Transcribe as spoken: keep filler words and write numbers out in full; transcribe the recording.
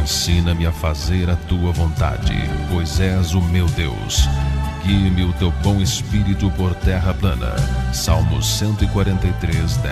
Ensina-me a fazer a tua vontade, pois és o meu Deus. Guie-me o teu bom espírito por terra plana. Salmos cento e quarenta e três, dez.